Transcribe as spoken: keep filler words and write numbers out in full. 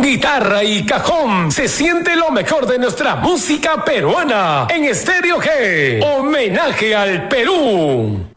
guitarra y cajón, se siente lo mejor de nuestra música peruana en Estéreo G. Homenaje al Perú.